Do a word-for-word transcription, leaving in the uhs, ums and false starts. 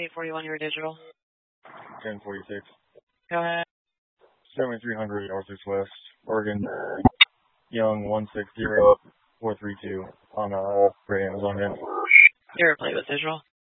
eight forty-one, your digital. ten forty-six. Go ahead. seventy-three hundred Northeast West, Oregon. Young one six zero four three two on uh, Great Amazon. Your play with digital.